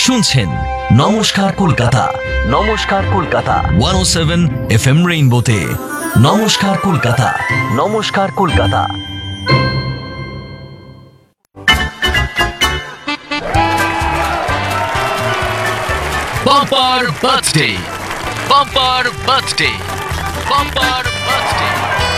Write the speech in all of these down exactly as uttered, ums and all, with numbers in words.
শুনছেন নমস্কার কলকাতা। নমস্কার কলকাতা একশো সাত এফএম রেইনবোতে। নমস্কার কলকাতা। নমস্কার Kolkata. Bumper birthday, bumper birthday, bumper birthday,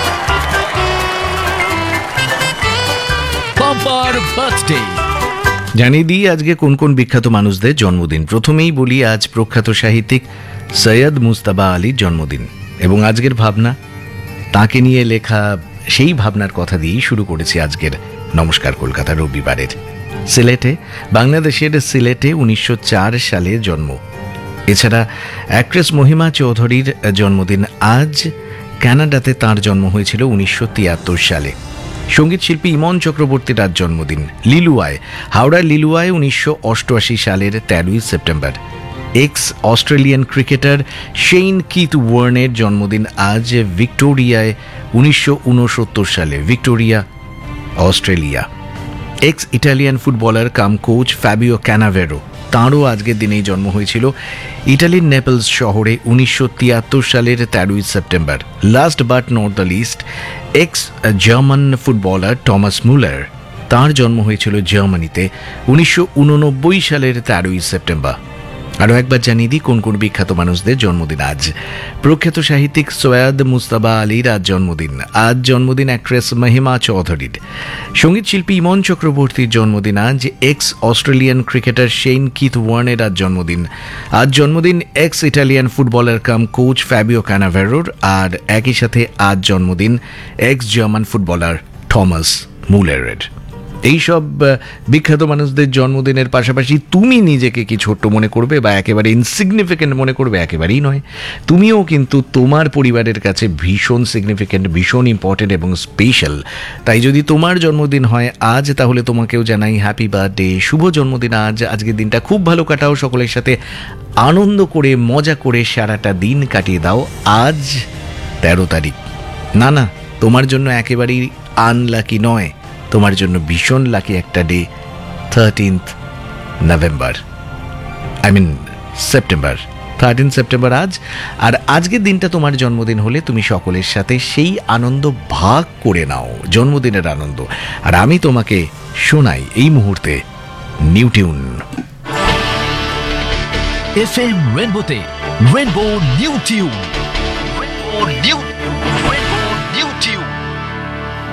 bumper birthday. জানিয়ে দিই আজকে কোন কোন বিখ্যাত মানুষদের জন্মদিন। প্রথমেই বলি, আজ প্রখ্যাত সাহিত্যিক সৈয়দ মুজতবা আলীর জন্মদিন এবং আজকের ভাবনা, তাকে নিয়ে লেখা সেই ভাবনার কথা দিয়েই শুরু করেছি আজকের নমস্কার কলকাতা রবিবারের। সিলেটে, বাংলাদেশের সিলেটে উনিশশো চার সালে জন্ম। এছাড়া অ্যাক্ট্রেস মহিমা চৌধুরীর জন্মদিন আজ। কানাডাতে তাঁর জন্ম হয়েছিল উনিশশো তিয়াত্তর সালে। সঙ্গীত শিল্পী ইমন চক্রবর্তীর আজ জন্মদিন। লিলুয়ায়, হাওড়ার লিলুয়ায় উনিশশো অষ্টআশি সালের তেরোই September. X Australian cricketer Shane Keith ওয়ার্নের জন্মদিন আজ ভিক্টোরিয়ায় উনিশশো উনসত্তর সালে, Victoria, Australia. X Italian footballer কাম কোচ ফ্যাবিও ক্যানাভেরো, তাঁরও আজকের দিনেই জন্ম হয়েছিল ইটালির নেপলস শহরে উনিশশো তিয়াত্তর সালের তেরোই September. Last but not the list, x German footballer Thomas Muller, তাঁর জন্ম হয়েছিল জার্মানিতে উনিশশো উননব্বই সালের তেরোই সেপ্টেম্বর। আরও একবার জানিয়ে দিই কোন কোন বিখ্যাত মানুষদের জন্মদিন আজ। প্রখ্যাত সাহিত্যিক সৈয়দ মুজতবা আলীর আজ জন্মদিন। আজ জন্মদিন অ্যাক্ট্রেস মহিমা চৌধুরীর। সঙ্গীত শিল্পী ইমন চক্রবর্তীর জন্মদিন আজ। X Australian cricketer Shane Keith ওয়ার্নের আজ জন্মদিন। আজ জন্মদিন এক্স ইটালিয়ান ফুটবলার কাম কোচ ফ্যাবিও ক্যানাভেরোর। আর একই সাথে আজ জন্মদিন এক্স জার্মান ফুটবলার টমাস মুলারের। এইসব বিখ্যাত মানুষদের জন্মদিনের পাশাপাশি তুমি নিজেকে কি ছোট্ট মনে করবে বা একেবারে ইনসিগনিফিকেন্ট মনে করবে? একেবারেই নয়। তুমিও কিন্তু তোমার পরিবারের কাছে ভীষণ সিগনিফিকেন্ট, ভীষণ ইম্পর্টেন্ট এবং স্পেশাল। তাই যদি তোমার জন্মদিন হয় আজ, তাহলে তোমাকেও জানাই হ্যাপি বার্থডে, শুভ জন্মদিন আজ। আজকের দিনটা খুব ভালো কাটাও, সকলের সাথে আনন্দ করে মজা করে সারাটা দিন কাটিয়ে দাও। আজ তেরো তারিখ। না না, তোমার জন্য একেবারেই আনলাকি নয়, তোমার জন্য ভীষণ লাকি একটা day, thirteenth November, I mean September, thirteen September আজ। আর আজকের দিনটা তোমার জন্মদিন হলে তুমি সকলের সাথে সেই আনন্দ ভাগ করে নাও, জন্মদিনের আনন্দ। আর আমি তোমাকে শোনাই এই মুহূর্তে new tune. FM রেইনবোতে rainbow new tune, rainbow new